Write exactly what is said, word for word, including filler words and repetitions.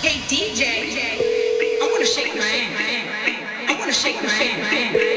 Hey D J, I wanna shake my ass. I wanna shake my ass.